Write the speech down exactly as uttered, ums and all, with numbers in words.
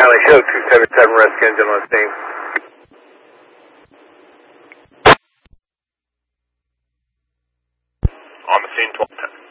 County show, two seventy-seven rescue engine on scene. On the scene, twelve ten.